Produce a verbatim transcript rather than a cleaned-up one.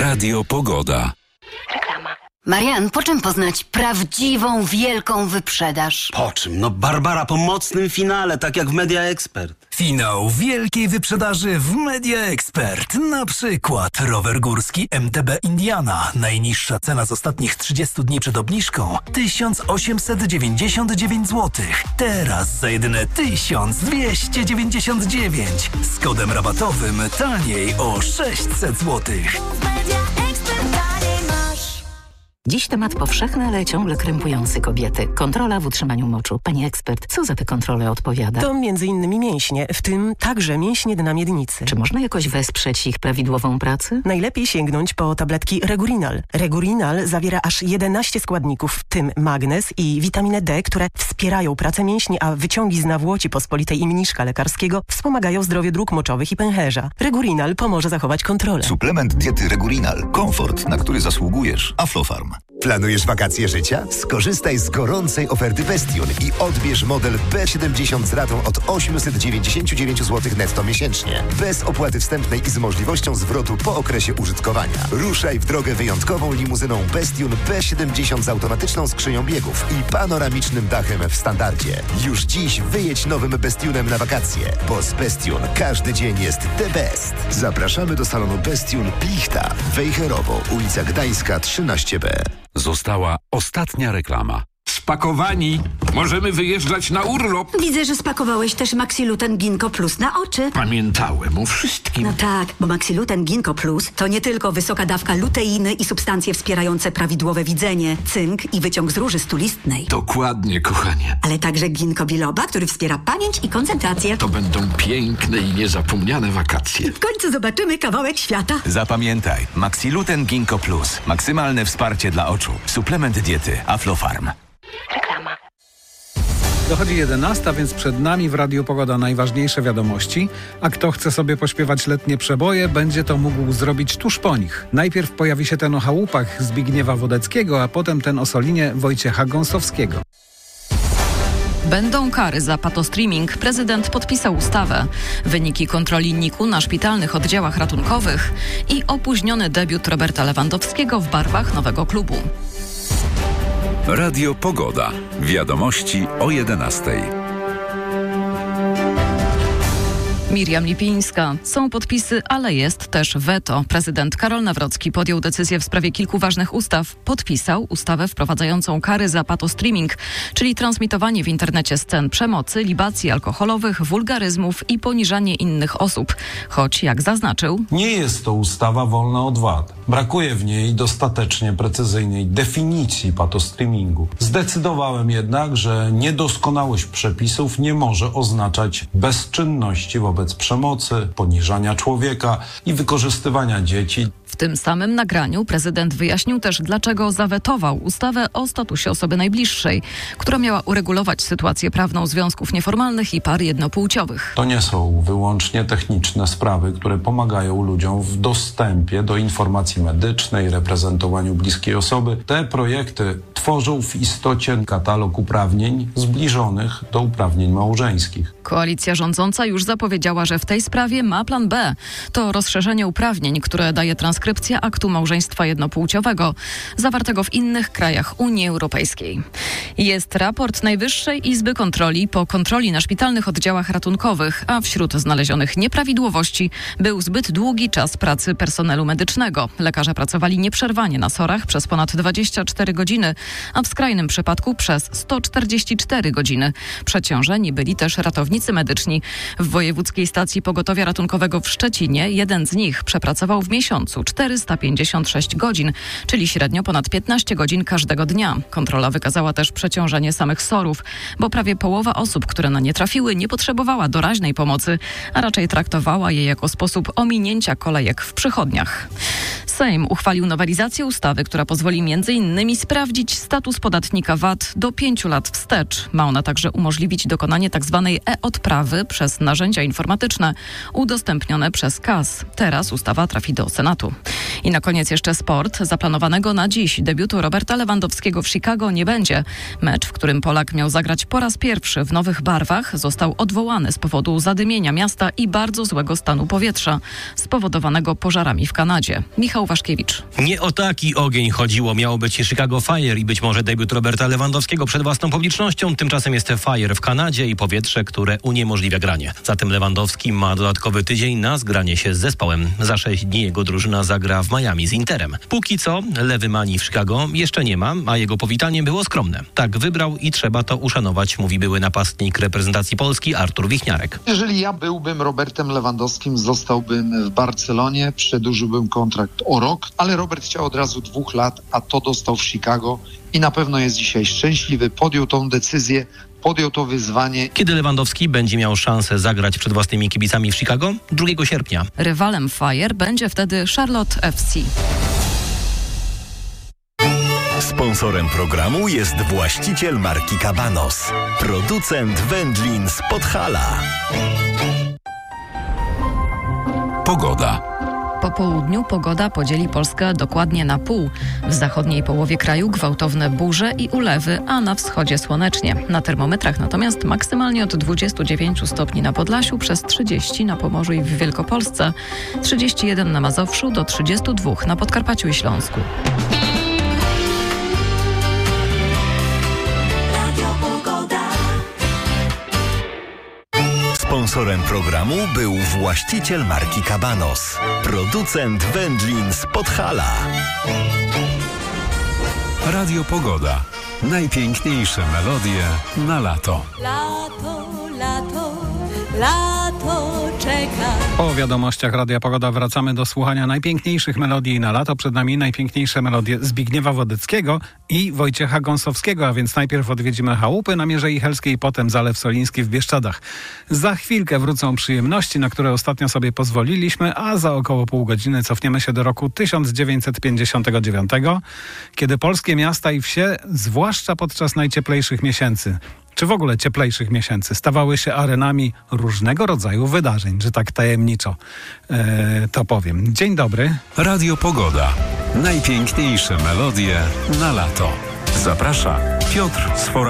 Radio Pogoda. Reklama. Marian, po czym poznać prawdziwą, wielką wyprzedaż? Po czym? No Barbara po mocnym finale, tak jak w Media Expert. Finał wielkiej wyprzedaży w Media Expert. Na przykład rower górski M T B Indiana. Najniższa cena z ostatnich trzydziestu dni przed obniżką tysiąc osiemset dziewięćdziesiąt dziewięć złotych. Teraz za jedyne tysiąc dwieście dziewięćdziesiąt dziewięć. Z kodem rabatowym taniej o sześćset złotych. Dziś temat powszechny, ale ciągle krępujący kobiety. Kontrola w utrzymaniu moczu. Pani ekspert, co za tę kontrolę odpowiada? To między innymi mięśnie, w tym także mięśnie dna miednicy. Czy można jakoś wesprzeć ich prawidłową pracę? Najlepiej sięgnąć po tabletki Regurinal. Regurinal zawiera aż jedenaście składników, w tym magnez i witaminę D, które wspierają pracę mięśni, a wyciągi z nawłoci pospolitej i mniszka lekarskiego wspomagają zdrowie dróg moczowych i pęcherza. Regurinal pomoże zachować kontrolę. Suplement diety Regurinal. Komfort, na który zasługujesz. Aflofarm. Planujesz wakacje życia? Skorzystaj z gorącej oferty Bestion i odbierz model B siedemdziesiąt z ratą od osiemset dziewięćdziesiąt dziewięć złotych netto miesięcznie. Bez opłaty wstępnej i z możliwością zwrotu po okresie użytkowania. Ruszaj w drogę wyjątkową limuzyną Bestion B siedemdziesiąt z automatyczną skrzynią biegów i panoramicznym dachem w standardzie. Już dziś wyjedź nowym Bestionem na wakacje, bo z Bestion każdy dzień jest the best. Zapraszamy do salonu Bestion Plichta, Wejherowo, ulica Gdańska trzynaście B. Została ostatnia reklama. Spakowani. Możemy wyjeżdżać na urlop. Widzę, że spakowałeś też Maxiluten Ginkgo Plus na oczy. Pamiętałem o wszystkim. No tak, bo Maxiluten Ginkgo Plus to nie tylko wysoka dawka luteiny i substancje wspierające prawidłowe widzenie, cynk i wyciąg z róży stulistnej. Dokładnie, kochanie. Ale także ginkgo biloba, który wspiera pamięć i koncentrację. To będą piękne i niezapomniane wakacje. W końcu zobaczymy kawałek świata. Zapamiętaj, Maxiluten Ginkgo Plus. Maksymalne wsparcie dla oczu. Suplement diety Aflofarm. Reklama. Dochodzi jedenasta, więc przed nami w Radiu Pogoda najważniejsze wiadomości, a kto chce sobie pośpiewać letnie przeboje, będzie to mógł zrobić tuż po nich. Najpierw pojawi się ten o chałupach Zbigniewa Wodeckiego, a potem ten o Solinie Wojciecha Gąsowskiego. Będą kary za patostreaming. Prezydent podpisał ustawę. Wyniki kontroli niku na szpitalnych oddziałach ratunkowych i opóźniony debiut Roberta Lewandowskiego w barwach nowego klubu. Radio Pogoda. Wiadomości o jedenastej. Miriam Lipińska. Są podpisy, ale jest też weto. Prezydent Karol Nawrocki podjął decyzję w sprawie kilku ważnych ustaw. Podpisał ustawę wprowadzającą kary za patostreaming, czyli transmitowanie w internecie scen przemocy, libacji alkoholowych, wulgaryzmów i poniżanie innych osób. Choć, jak zaznaczył, nie jest to ustawa wolna od wad. Brakuje w niej dostatecznie precyzyjnej definicji patostreamingu. Zdecydowałem jednak, że niedoskonałość przepisów nie może oznaczać bezczynności wobec przemocy, poniżania człowieka i wykorzystywania dzieci. W tym samym nagraniu prezydent wyjaśnił też, dlaczego zawetował ustawę o statusie osoby najbliższej, która miała uregulować sytuację prawną związków nieformalnych i par jednopłciowych. To nie są wyłącznie techniczne sprawy, które pomagają ludziom w dostępie do informacji medycznej, reprezentowaniu bliskiej osoby. Te projekty tworzą w istocie katalog uprawnień zbliżonych do uprawnień małżeńskich. Koalicja rządząca już zapowiedziała, że w tej sprawie ma plan B. To rozszerzenie uprawnień, które daje transkrypcja aktu małżeństwa jednopłciowego, zawartego w innych krajach Unii Europejskiej. Jest raport Najwyższej Izby Kontroli po kontroli na szpitalnych oddziałach ratunkowych, a wśród znalezionych nieprawidłowości był zbyt długi czas pracy personelu medycznego. Lekarze pracowali nieprzerwanie na sorach przez ponad dwadzieścia cztery godziny, a w skrajnym przypadku przez sto czterdzieści cztery godziny. Przeciążeni byli też ratownicy medyczni. W Wojewódzkiej Stacji Pogotowia Ratunkowego w Szczecinie jeden z nich przepracował w miesiącu czterysta pięćdziesiąt sześć godzin, czyli średnio ponad piętnaście godzin każdego dnia. Kontrola wykazała też przeciążenie samych sorów, bo prawie połowa osób, które na nie trafiły, nie potrzebowała doraźnej pomocy, a raczej traktowała je jako sposób ominięcia kolejek w przychodniach. Sejm uchwalił nowelizację ustawy, która pozwoli między innymi sprawdzić status podatnika V A T do pięciu lat wstecz. Ma ona także umożliwić dokonanie tzw. e-odprawy przez narzędzia informatyczne udostępnione przez K A S. Teraz ustawa trafi do Senatu. I na koniec jeszcze sport. Zaplanowanego na dziś debiutu Roberta Lewandowskiego w Chicago nie będzie. Mecz, w którym Polak miał zagrać po raz pierwszy w nowych barwach, został odwołany z powodu zadymienia miasta i bardzo złego stanu powietrza, spowodowanego pożarami w Kanadzie. Michał Waszkiewicz. Nie o taki ogień chodziło. Miało być Chicago Fire i być może debiut Roberta Lewandowskiego przed własną publicznością. Tymczasem jest Fire w Kanadzie i powietrze, które uniemożliwia granie. Zatem Lewandowski ma dodatkowy tydzień na zgranie się z zespołem. Za sześć dni jego drużyna zagra w Miami z Interem. Póki co lewy Mani w Chicago jeszcze nie ma, a jego powitanie było skromne. Tak wybrał i trzeba to uszanować, mówi były napastnik reprezentacji Polski Artur Wichniarek. Jeżeli ja byłbym Robertem Lewandowskim, zostałbym w Barcelonie, przedłużyłbym kontrakt o rok, ale Robert chciał od razu dwóch lat, a to dostał w Chicago i na pewno jest dzisiaj szczęśliwy, podjął tą decyzję, podjął to wyzwanie. Kiedy Lewandowski będzie miał szansę zagrać przed własnymi kibicami w Chicago? drugiego sierpnia. Rywalem Fire będzie wtedy Charlotte F C. Sponsorem programu jest właściciel marki Cabanos, producent wędlin z Podhala. Pogoda. Po południu pogoda podzieli Polskę dokładnie na pół. W zachodniej połowie kraju gwałtowne burze i ulewy, a na wschodzie słonecznie. Na termometrach natomiast maksymalnie od dwudziestu dziewięciu stopni na Podlasiu, przez trzydzieści na Pomorzu i w Wielkopolsce, trzydzieści jeden na Mazowszu do trzydziestu dwóch na Podkarpaciu i Śląsku. Sponsorem programu był właściciel marki Cabanos, producent wędlin z Podhala. Radio Pogoda. Najpiękniejsze melodie na lato. Lato, lato, lato czeka. Po wiadomościach Radia Pogoda wracamy do słuchania najpiękniejszych melodii na lato. Przed nami najpiękniejsze melodie Zbigniewa Wodeckiego i Wojciecha Gąsowskiego, a więc najpierw odwiedzimy chałupy na Mierzei Helskiej, potem Zalew Soliński w Bieszczadach. Za chwilkę wrócą przyjemności, na które ostatnio sobie pozwoliliśmy, a za około pół godziny cofniemy się do roku tysiąc dziewięćset pięćdziesiątego dziewiątego, kiedy polskie miasta i wsie, zwłaszcza podczas najcieplejszych miesięcy, czy w ogóle cieplejszych miesięcy, stawały się arenami różnego rodzaju wydarzeń, że tak tajemniczo e, to powiem. Dzień dobry. Radio Pogoda. Najpiękniejsze melodie na lato. Zaprasza Piotr Sfor.